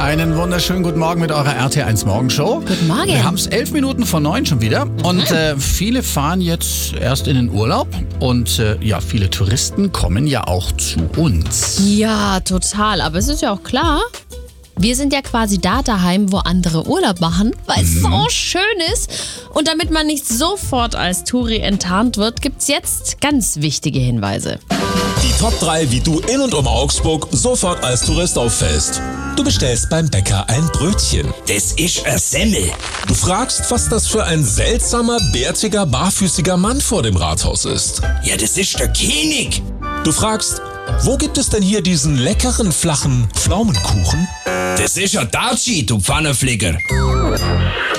Einen wunderschönen guten Morgen mit eurer RT1 Morgenshow. Guten Morgen. Wir haben es 11 Minuten vor 9 schon wieder. Und viele fahren jetzt erst in den Urlaub. Und viele Touristen kommen ja auch zu uns. Ja, total. Aber es ist ja auch klar, wir sind ja quasi da daheim, wo andere Urlaub machen, weil es so schön ist. Und damit man nicht sofort als Touri enttarnt wird, gibt's jetzt ganz wichtige Hinweise. Die Top 3, wie du in und um Augsburg sofort als Tourist auffällst. Du bestellst beim Bäcker ein Brötchen. Das ist ein Semmel. Du fragst, was das für ein seltsamer, bärtiger, barfüßiger Mann vor dem Rathaus ist. Ja, das ist der König. Du fragst, wo gibt es denn hier diesen leckeren, flachen Pflaumenkuchen? Das ist ein Daci, du Pfannenflicker.